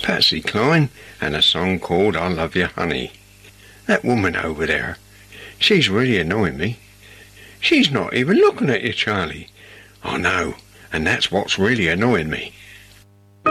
Patsy Cline, and a song called I Love You Honey. That woman over there, she's really annoying me. She's not even looking at you, Charlie. I know, and that's what's really annoying me.